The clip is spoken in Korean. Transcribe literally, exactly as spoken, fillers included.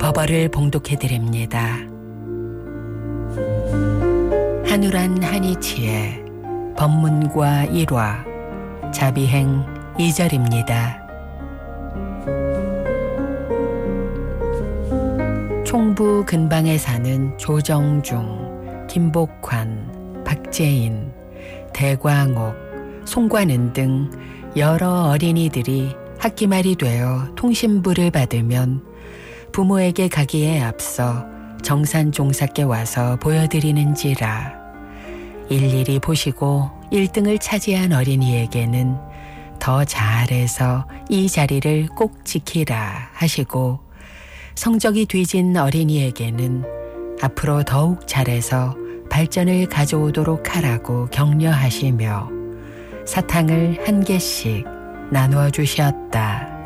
법어를 봉독해드립니다. 한우란 한이치의 법문과 일화 자비행 이 절입니다. 총부 근방에 사는 조정중, 김복환, 박재인, 대광옥, 송관은 등 여러 어린이들이 학기말이 되어 통신부를 받으면 부모에게 가기에 앞서 정산종사께 와서 보여드리는지라 일일이 보시고 일 등을 차지한 어린이에게는 더 잘해서 이 자리를 꼭 지키라 하시고 성적이 뒤진 어린이에게는 앞으로 더욱 잘해서 발전을 가져오도록 하라고 격려하시며 사탕을 한 개씩 나누어 주셨다.